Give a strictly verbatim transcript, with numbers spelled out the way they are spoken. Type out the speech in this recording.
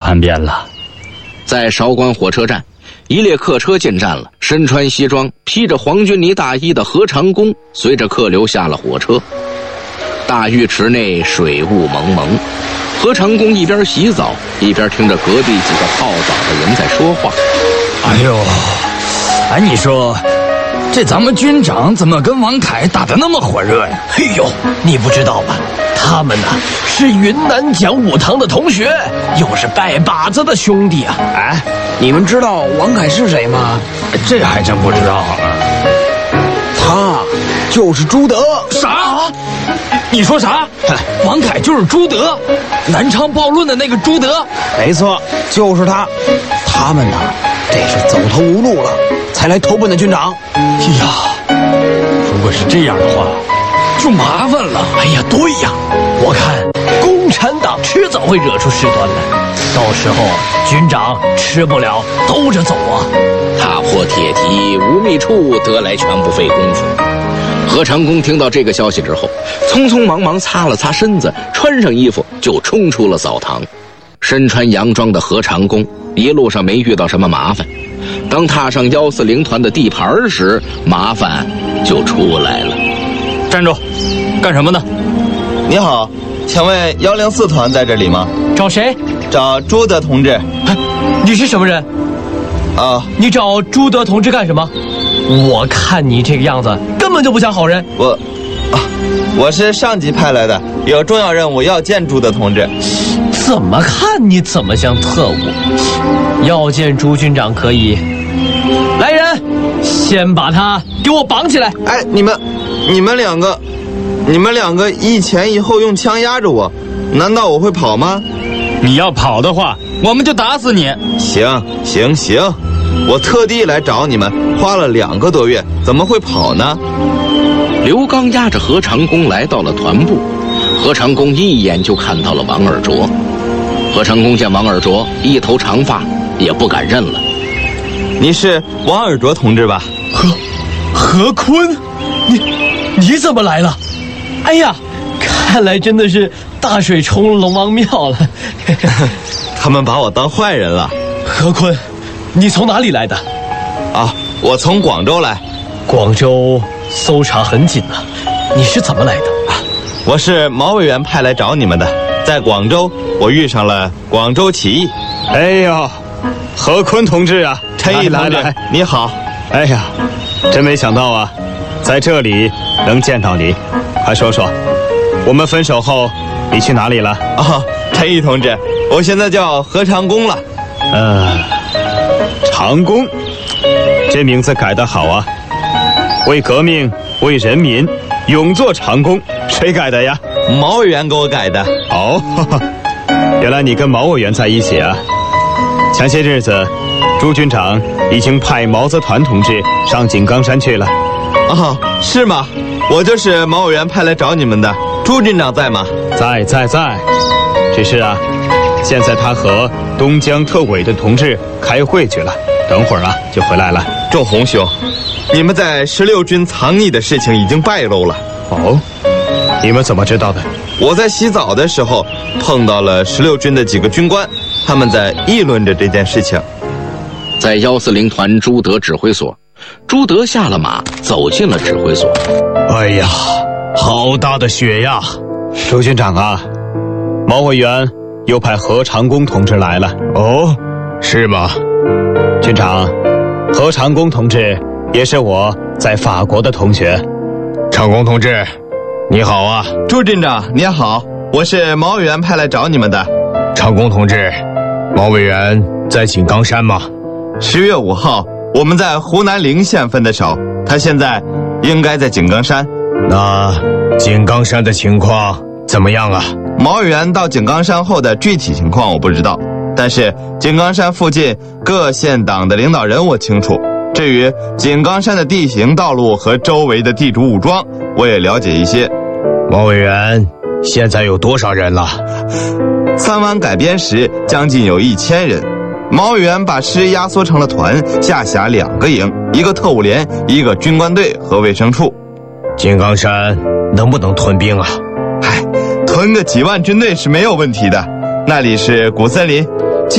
叛变了。 在韶关火车站，一列客车进站了，身穿西装披着黄军呢大衣的何长工随着客流下了火车。大浴池内水雾蒙蒙，何长工一边洗澡一边听着隔壁几个泡澡的人在说话。 哎呦，哎，你说这咱们军长怎么跟王凯打得那么火热呀？ 哎呦，你不知道吧？他们呢是云南讲武堂的同学，又是拜把子的兄弟啊！ 哎，你们知道王凯是谁吗？ 这还真不知道啊。 他就是朱德。 啥？你说啥？王凯就是朱德，南昌暴论的那个朱德？ 没错，就是他。他们呢，这是走投无路了，才来投奔的军长。 哎呀，如果是这样的话，就麻烦了。 哎呀，对呀，我看共产党迟早会惹出事端来，到时候军长吃不了兜着走啊。 踏破铁蹄无觅处，得来全不费工夫。何长工听到这个消息之后，匆匆忙忙擦了擦身子，穿上衣服就冲出了澡堂。身穿洋装的何长工一路上没遇到什么麻烦，当踏上幺四零团的地盘时，麻烦就出来了。 站住，干什么呢？ 你好，请问幺零四团在这里吗？ 找谁？ 找朱德同志。 你是什么人？ 啊， 你找朱德同志干什么？我看你这个样子根本就不像好人。 我啊，我是上级派来的，有重要任务要见朱德同志。 怎么看你怎么像特务？要见朱军长可以。来人，先把他给我绑起来。 哎，你们你们两个你们两个一前一后用枪压着我，难道我会跑吗？ 你要跑的话，我们就打死你。 行行行，我特地来找你们，花了两个多月，怎么会跑呢？ 刘刚押着何长工来到了团部，何长工一眼就看到了王二卓。何长工见王二卓一头长发，也不敢认了。 你是王二卓同志吧？ 何何坤，你你怎么来了？哎呀，看来真的是大水冲了龙王庙了。 他们把我当坏人了。 何坤，你从哪里来的？ 啊，我从广州来。 广州搜查很紧啊，你是怎么来的？ 啊，我是毛委员派来找你们的。在广州，我遇上了广州起义。 哎呀，何坤同志啊， 陈毅同志，你好。 哎呀，真没想到啊，在这里能见到你。快说说，我们分手后你去哪里了？ 啊，陈毅同志，我现在叫何长工了。 呃，长工，这名字改得好啊！为革命，为人民，永做长工，谁改的呀？ 毛委员给我改的。 哦，呵呵，原来你跟毛委员在一起啊。前些日子，朱军长已经派毛泽团同志上井冈山去了。 哦，是吗？我就是毛委员派来找你们的。朱军长在吗？ 在在在，只是啊，现在他和东江特委的同志开会去了，等会儿啊就回来了。 仲洪兄，你们在十六军藏匿的事情已经败露了。 哦，你们怎么知道的？ 我在洗澡的时候碰到了十六军的几个军官，他们在议论着这件事情。 在幺四零团朱德指挥所，朱德下了马，走进了指挥所。 哎呀，好大的雪呀！朱军长啊，毛委员又派何长工同志来了。哦，是吗？军长，何长工同志也是我在法国的同学。 长工同志，你好啊。 朱军长你好，我是毛委员派来找你们的。 长工同志，毛委员在井冈山吗？ 十月五号我们在湖南陵县分的手，他现在应该在井冈山。 那井冈山的情况怎么样啊？ 毛委员到井冈山后的具体情况我不知道，但是井冈山附近各县党的领导人我清楚。至于井冈山的地形、道路和周围的地主武装，我也了解一些。 毛委员现在有多少人了？ 三湾改编时将近有一千人。毛委员把师压缩成了团，下辖两个营，一个特务连，一个军官队和卫生处。 井冈山能不能屯兵啊？ 嗨，屯个几万军队是没有问题的，那里是古森林，